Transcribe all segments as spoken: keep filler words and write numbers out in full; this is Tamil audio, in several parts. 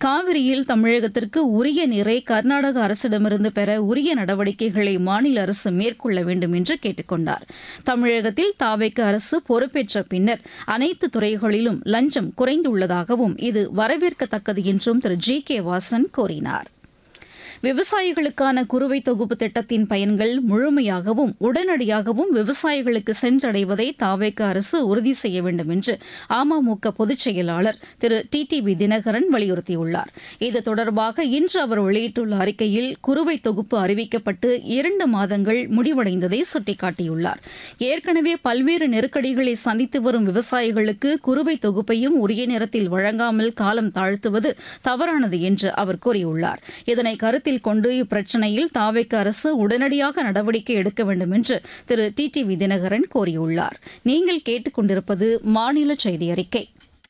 காவிரியில் தமிழகத்திற்கு உரிய நீரை கர்நாடக அரசிடமிருந்து பெற உரிய நடவடிக்கைகளை மாநில அரசு மேற்கொள்ள வேண்டும் என்று கேட்டுக் கொண்டார். தமிழகத்தில் தாவேக அரசு பொறுப்பேற்ற பின்னர் அனைத்து துறைகளிலும் லஞ்சம் குறைந்துள்ளதாகவும் இது வரவேற்கத்தக்கது என்றும் திரு ஜி கே வாசன் கூறினார். விவசாயிகளுக்கான குறுவை தொகுப்பு திட்டத்தின் பயன்கள் முழுமையாகவும் உடனடியாகவும் விவசாயிகளுக்கு சென்றடைவதை தாவேக அரசு உறுதி செய்ய வேண்டும் என்று அமமுக பொதுச் செயலாளர் திரு டி டி வி தினகரன் வலியுறுத்தியுள்ளார். இது தொடர்பாக இன்று அவர் வெளியிட்டுள்ள அறிக்கையில் குறுவை தொகுப்பு அறிவிக்கப்பட்டு இரண்டு மாதங்கள் முடிவடைந்ததை சுட்டிக்காட்டியுள்ளார். ஏற்கனவே பல்வேறு நெருக்கடிகளை சந்தித்து வரும் விவசாயிகளுக்கு குறுவை தொகுப்பையும் உரிய நேரத்தில் வழங்காமல் காலம் தாழ்த்துவது தவறானது என்று அவர் கூறியுள்ளார். இதனை கருத்தில் கொண்டு இப்பிரச்சினையில் தாவேக அரசு உடனடியாக நடவடிக்கை எடுக்க வேண்டும் என்று திரு டி டி வி தினகரன் கோரியுள்ளார். நீங்கள் கேட்டுக் கொண்டிருப்பது மாநில செய்தி அறிக்கை.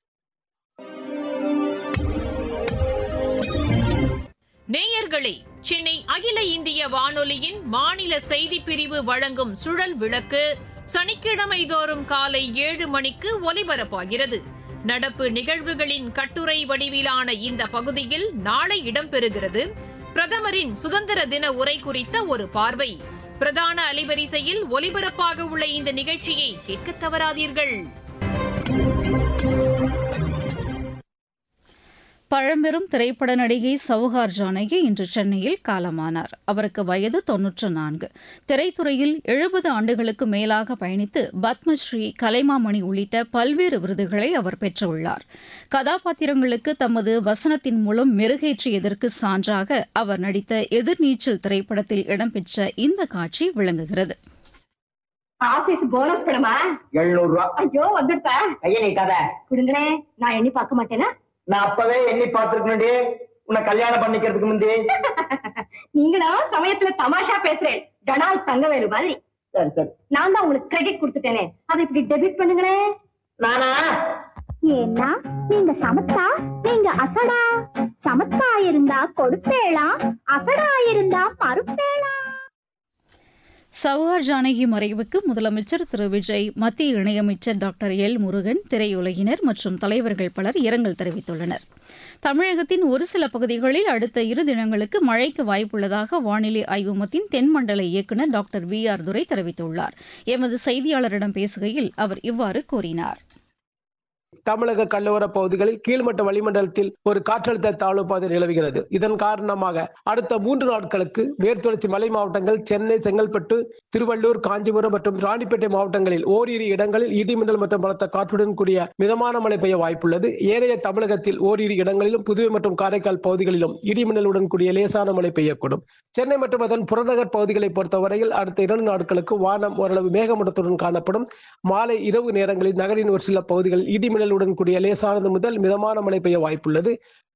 நேயர்களே, சென்னை அகில இந்திய வானொலியின் மாநில செய்திப் பிரிவு வழங்கும் சுழல் விளக்கு சனிக்கிழமை தோறும் காலை ஏழு மணிக்கு ஒலிபரப்பாகிறது. நடப்பு நிகழ்வுகளின் கட்டுரை வடிவிலான இந்த பகுதியில் நாளை இடம்பெறுகிறது பிரதமரின் சுதந்திர தின உரை குறித்த ஒரு பார்வை. பிரதான அலைவரிசையில் ஒலிபரப்பாக உள்ள இந்த நிகழ்ச்சியை கேட்க தவறாதீர்கள். பழம்பெரும் திரைப்பட நடிகை சவுகார் ஜானகி இன்று சென்னையில் காலமானார். அவருக்கு வயது தொன்னூற்று நான்கு. திரைத்துறையில் எழுபது ஆண்டுகளுக்கு மேலாக பயணித்து பத்மஸ்ரீ, கலைமாமணி உள்ளிட்ட பல்வேறு விருதுகளை அவர் பெற்றுள்ளார். கதாபாத்திரங்களுக்கு தமது வசனத்தின் மூலம் மெருகேற்றியதற்கு சான்றாக அவர் நடித்த எதிர்நீச்சல் திரைப்படத்தில் இடம்பெற்ற இந்த காட்சி விளங்குகிறது. ஆபீஸ் போனஸ் பணமா எழுநூறு ரூபா. ஐயோ வந்துட்டா கைய நீட்டாத. குடுங்களே, நான் எண்ணி பார்க்க மாட்டேனா? நான் அப்பவே எண்ணி பார்த்திருக்கேன். உன்னை கல்யாணம் பண்ணிக்கிறதுக்கு முந்தைய நீங்களும் சமயத்துல தமாஷா பேசுறேன். டனால் தங்கவேலு மாதிரி. சரி சரி, நான் தான் உங்களுக்கு கிரெடிட் கொடுத்துட்டேனே, அதை இப்படி டெபிட் பண்ணுங்களே. நானா? ஏன்னா நீங்க சமத்தா, நீங்க அசடா. சமத்தா இருந்தா கொடுப்பேளா, அசடா இருந்தா மறுப்பேளா. சவுகார் ஜானகி மறைவுக்கு முதலமைச்சர் திரு விஜய், மத்திய இணையமைச்சர் டாக்டர் எல் முருகன், திரையுலகினர் மற்றும் தலைவர்கள் பலர் இரங்கல் தெரிவித்துள்ளனர். தமிழகத்தின் ஒரு சில பகுதிகளில் அடுத்த இரு தினங்களுக்கு மழைக்கு வாய்ப்புள்ளதாக வானிலை ஆய்வு மையத்தின் தென்மண்டல இயக்குநர் டாக்டர் வி ஆர் துரை தெரிவித்துள்ளார். எமது செய்தியாளரிடம் பேசுகையில் அவர் இவ்வாறு கூறினார். தமிழக கடலோர பகுதிகளில் கீழ்மட்ட வளிமண்டலத்தில் ஒரு காற்றழுத்த தாழ்வு பாதை நிலவுகிறது. இதன் காரணமாக அடுத்த மூன்று நாட்களுக்கு மேற்குத்தொடர்ச்சி மலை மாவட்டங்கள், சென்னை, செங்கல்பட்டு, திருவள்ளூர், காஞ்சிபுரம் மற்றும் ராணிப்பேட்டை மாவட்டங்களில் ஓரிரு இடங்களில் இடிமின்னல் மற்றும் பலத்த காற்றுடன் கூடிய மிதமான மழை பெய்ய வாய்ப்புள்ளது. ஏனைய தமிழகத்தில் ஓரிரு இடங்களிலும் புதுவை மற்றும் காரைக்கால் பகுதிகளிலும் இடிமின்னலுடன் கூடிய லேசான மழை பெய்யக்கூடும். சென்னை மற்றும் அதன் புறநகர் பகுதிகளை பொறுத்தவரையில் அடுத்த இரண்டு நாட்களுக்கு வானம் ஓரளவு மேகமூட்டத்துடன் காணப்படும். மாலை இரவு நேரங்களில் நகரின் ஒரு சில பகுதிகளில் இடிமின்னல் உடன் கூடிய லேசானது முதல் மிதமான மழை பெய்ய வாய்ப்புள்ளது.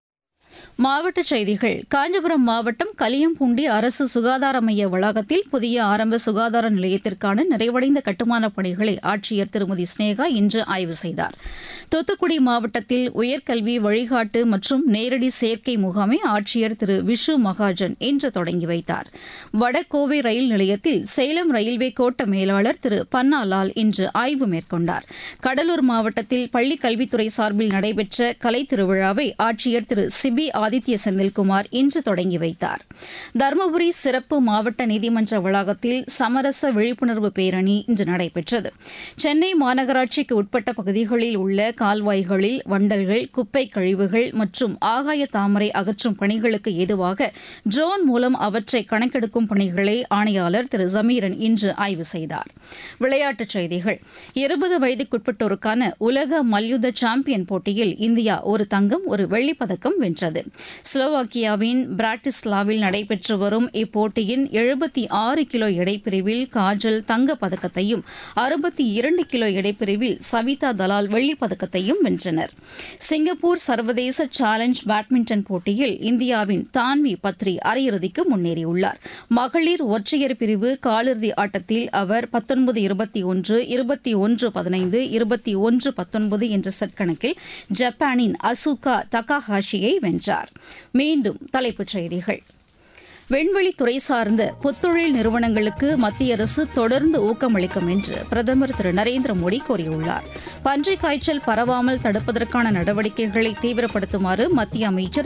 மாவட்டச் செய்திகள். காஞ்சிபுரம் மாவட்டம் கலியம்பூண்டி அரசு சுகாதார மைய வளாகத்தில் புதிய ஆரம்ப சுகாதார நிலையத்திற்கான நிறைவடைந்த கட்டுமானப் பணிகளை ஆட்சியர் திருமதி ஸ்னேகா இன்று ஆய்வு செய்தார். தூத்துக்குடி மாவட்டத்தில் உயர்கல்வி வழிகாட்டு மற்றும் நேரடி சேர்க்கை முகாமை ஆட்சியர் திரு விஷு மகாஜன் இன்று தொடங்கி வைத்தார். வடகோவை ரயில் நிலையத்தில் சேலம் ரயில்வே கோட்ட மேலாளர் திரு பன்னாலால் இன்று ஆய்வு மேற்கொண்டார். கடலூர் மாவட்டத்தில் பள்ளிக் கல்வித்துறை சார்பில் நடைபெற்ற கலை திருவிழாவை ஆட்சியர் திரு சிபி ஆதித்ய செந்தில்குமார் இன்று தொடங்கி வைத்தார். தருமபுரி சிறப்பு மாவட்ட நீதிமன்ற வளாகத்தில் சமரச விழிப்புணர்வு பேரணி இன்று நடைபெற்றது. சென்னை மாநகராட்சிக்கு உட்பட்ட பகுதிகளில் உள்ள கால்வாய்களில் வண்டல்கள், குப்பை கழிவுகள் மற்றும் ஆகாய தாமரை அகற்றும் பணிகளுக்கு ஏதுவாக ட்ரோன் மூலம் அவற்றை கணக்கெடுக்கும் பணிகளை ஆணையாளர் திரு ஜமீரன் இன்று ஆய்வு செய்தார். விளையாட்டுச் செய்திகள். இருபது வயதுக்குட்பட்டோருக்கான உலக மல்யுத்த சாம்பியன் போட்டியில் இந்தியா ஒரு தங்கம், ஒரு வெள்ளிப்பதக்கம் வென்றது. ஸ்லோவாக்கியாவின் பிராட்டிஸ்லாவில் நடைபெற்று வரும் இப்போட்டியின் எழுபத்தி ஆறு கிலோ எடைப்பிரிவில் காஜல் தங்கப் பதக்கத்தையும் அறுபத்தி இரண்டு கிலோ எடைப்பிரிவில் சவிதா தலால் வெள்ளிப் பதக்கத்தையும் வென்றனர். சிங்கப்பூர் சர்வதேச சேலஞ்ச் பேட்மிண்டன் போட்டியில் இந்தியாவின் தான்வி பத்ரி அரையிறுதிக்கு முன்னேறியுள்ளார். மகளிர் ஒற்றையர் பிரிவு காலிறுதி ஆட்டத்தில் அவர் பத்தொன்பது இருபத்தி ஒன்று, இருபத்தி ஒன்று பதினைந்து, இருபத்தி ஒன்று பத்தொன்பது என்ற செட் கணக்கில் ஜப்பானின் அசுகா டகாஹாஷியை வென்றார். மீண்டும் தலைப்புச் செய்திகள். விண்வெளித்துறை சார்ந்த புத்தொழில் நிறுவனங்களுக்கு மத்திய அரசு தொடர்ந்து ஊக்கமளிக்கும் என்று பிரதமர் திரு நரேந்திர மோடி கூறியுள்ளார். பன்றிக் காய்ச்சல் பரவாமல் தடுப்பதற்கான நடவடிக்கைகளை தீவிரப்படுத்துமாறு மத்திய அமைச்சர்